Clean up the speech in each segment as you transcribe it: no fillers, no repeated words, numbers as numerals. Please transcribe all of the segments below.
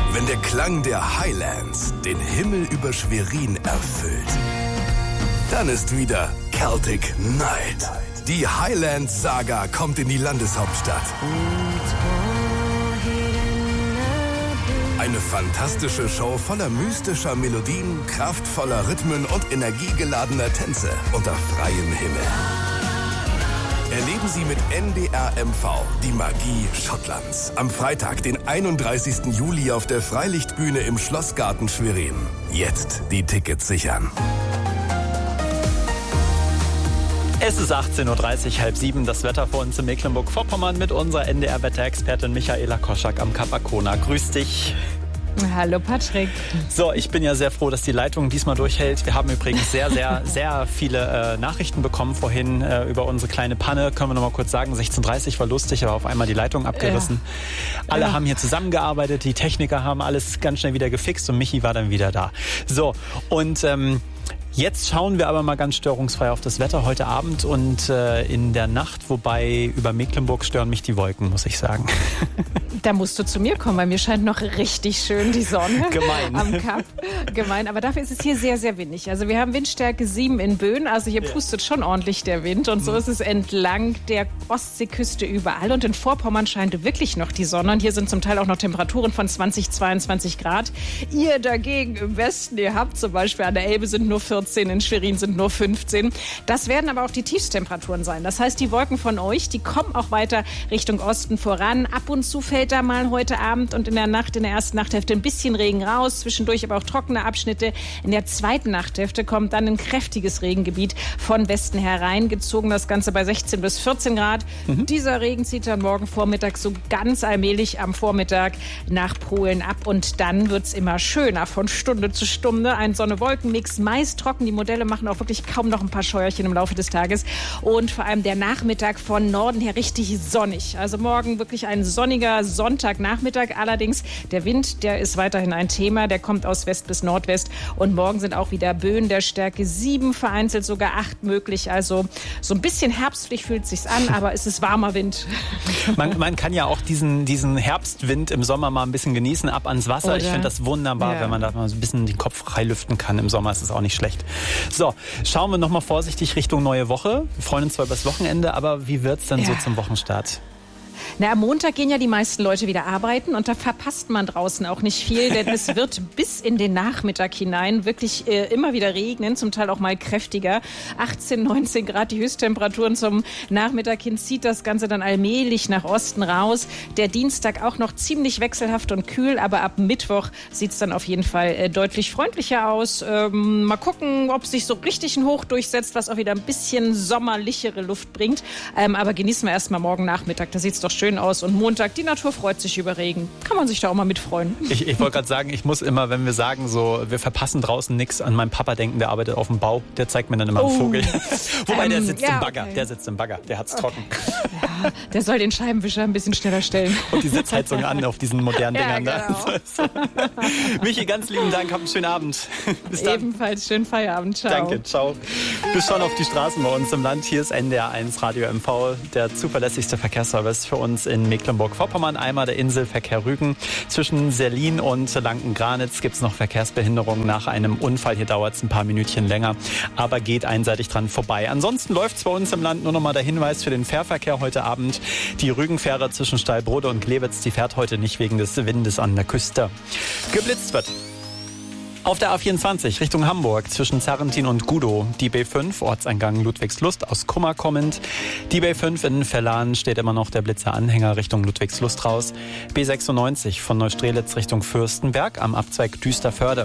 wenn der Klang der Highlands den Himmel über Schwerin erfüllt. Dann ist wieder Celtic Night. Die Highlands-Saga kommt in die Landeshauptstadt. Eine fantastische Show voller mystischer Melodien, kraftvoller Rhythmen und energiegeladener Tänze unter freiem Himmel. Erleben Sie mit NDR MV die Magie Schottlands. Am Freitag, den 31. Juli auf der Freilichtbühne im Schlossgarten Schwerin. Jetzt die Tickets sichern. Es ist 18.30 Uhr, 6:30, das Wetter vor uns in Mecklenburg-Vorpommern mit unserer NDR-Wetterexpertin Michaela Koschak am Kap Arkona. Grüß dich. Hallo Patrick. So, ich bin ja sehr froh, dass die Leitung diesmal durchhält. Wir haben übrigens sehr viele Nachrichten bekommen vorhin über unsere kleine Panne. Können wir noch mal kurz sagen, 16:30 war lustig, aber auf einmal die Leitung abgerissen. Ja. Alle haben hier zusammengearbeitet, die Techniker haben alles ganz schnell wieder gefixt und Michi war dann wieder da. So, und jetzt schauen wir aber mal ganz störungsfrei auf das Wetter heute Abend und in der Nacht, wobei über Mecklenburg stören mich die Wolken, muss ich sagen. Da musst du zu mir kommen, weil mir scheint noch richtig schön die Sonne. Gemein. Am Kap. Gemein, aber dafür ist es hier sehr, sehr windig. Also wir haben Windstärke 7 in Böen, also hier pustet schon ordentlich der Wind und so ist es entlang der Ostseeküste überall und in Vorpommern scheint wirklich noch die Sonne und hier sind zum Teil auch noch Temperaturen von 20, 22 Grad. Ihr dagegen im Westen, ihr habt zum Beispiel an der Elbe sind nur 14, in Schwerin sind nur 15. Das werden aber auch die Tiefstemperaturen sein. Das heißt, die Wolken von euch, die kommen auch weiter Richtung Osten voran. Ab und zu fällt da mal heute Abend und in der Nacht, in der ersten Nachthälfte ein bisschen Regen raus, zwischendurch aber auch trockene Abschnitte. In der zweiten Nachthälfte kommt dann ein kräftiges Regengebiet von Westen hereingezogen. Das Ganze bei 16 bis 14 Grad. Dieser Regen zieht dann morgen Vormittag so ganz allmählich am Vormittag nach Polen ab und dann wird's immer schöner von Stunde zu Stunde. Ein Sonne-Wolken-Mix, meist trocken. Die Modelle machen auch wirklich kaum noch ein paar Scheuerchen im Laufe des Tages und vor allem der Nachmittag von Norden her richtig sonnig. Also morgen wirklich ein sonniger Sonntagnachmittag. Allerdings der Wind, der ist weiterhin ein Thema. Der kommt aus West bis Nordwest und morgen sind auch wieder Böen der Stärke 7, vereinzelt sogar 8 möglich. Also so ein bisschen herbstlich fühlt es sich an, aber es ist warmer Wind. Man kann ja auch diesen Herbstwind im Sommer mal ein bisschen genießen, ab ans Wasser. Oder? Ich finde das wunderbar, wenn man da mal so ein bisschen den Kopf frei lüften kann. Im Sommer ist es auch nicht schlecht. So, schauen wir noch mal vorsichtig Richtung neue Woche. Wir freuen uns zwar über das Wochenende, aber wie wird's denn so zum Wochenstart? Na, am Montag gehen ja die meisten Leute wieder arbeiten und da verpasst man draußen auch nicht viel, denn es wird bis in den Nachmittag hinein wirklich immer wieder regnen, zum Teil auch mal kräftiger. 18, 19 Grad die Höchsttemperaturen zum Nachmittag hin, zieht das Ganze dann allmählich nach Osten raus. Der Dienstag auch noch ziemlich wechselhaft und kühl, aber ab Mittwoch sieht es dann auf jeden Fall deutlich freundlicher aus. Mal gucken, ob sich so richtig ein Hoch durchsetzt, was auch wieder ein bisschen sommerlichere Luft bringt. Aber genießen wir erst mal morgen Nachmittag, da sieht es doch schön aus. Und Montag, die Natur freut sich über Regen. Kann man sich da auch mal mitfreuen. Ich wollte gerade sagen, ich muss immer, wenn wir sagen, so, wir verpassen draußen nichts, an meinen Papa denken, der arbeitet auf dem Bau. Der zeigt mir dann immer einen Vogel. Wobei, der sitzt im Bagger. Okay. Der sitzt im Bagger. Der hat's trocken. Ja, der soll den Scheibenwischer ein bisschen schneller stellen. Und die Sitzheizung an auf diesen modernen Dingern. Genau. Michi, ganz lieben Dank. Habt einen schönen Abend. Bis dann. Ebenfalls schönen Feierabend. Ciao. Danke, ciao. Wir schauen auf die Straßen bei uns im Land. Hier ist NDR 1 Radio MV, der zuverlässigste Verkehrsservice für uns in Mecklenburg-Vorpommern. Einmal der Inselverkehr Rügen. Zwischen Serlin und Lanken-Granitz gibt es noch Verkehrsbehinderungen nach einem Unfall. Hier dauert es ein paar Minütchen länger, aber geht einseitig dran vorbei. Ansonsten läuft es bei uns im Land. Nur noch mal der Hinweis für den Fährverkehr heute Abend. Die Rügenfähre zwischen Steilbrode und Glewitz, die fährt heute nicht wegen des Windes an der Küste. Geblitzt wird. Auf der A24 Richtung Hamburg zwischen Zarrentin und Gudow. Die B5, Ortseingang Ludwigslust aus Kummer kommend. Die B5 in Verlan steht immer noch der Blitzer-Anhänger Richtung Ludwigslust raus. B96 von Neustrelitz Richtung Fürstenberg am Abzweig Düsterförde.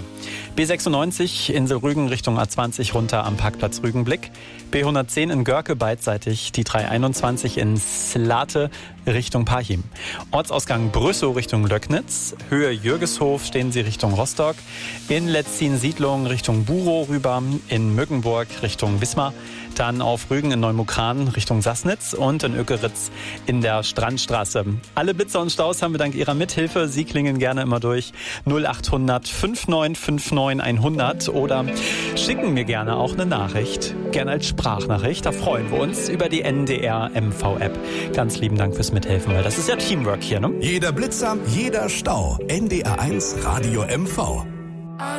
B96 Insel Rügen Richtung A20 runter am Parkplatz Rügenblick. B110 in Görke beidseitig. Die 321 in Slate Richtung Parchim. Ortsausgang Brüssow Richtung Löcknitz. Höhe Jürgeshof stehen Sie Richtung Rostock. In Letzin Siedlung Richtung Burow rüber. In Müggenburg Richtung Wismar. dann auf Rügen in Neumukran Richtung Sassnitz und in Ökeritz in der Strandstraße. Alle Blitzer und Staus haben wir dank Ihrer Mithilfe. Sie klingen gerne immer durch 0800 5959 100 oder schicken mir gerne auch eine Nachricht, gerne als Sprachnachricht. Da freuen wir uns über die NDR MV-App. Ganz lieben Dank fürs Mithelfen, weil das ist ja Teamwork hier, ne? Jeder Blitzer, jeder Stau. NDR 1 Radio MV.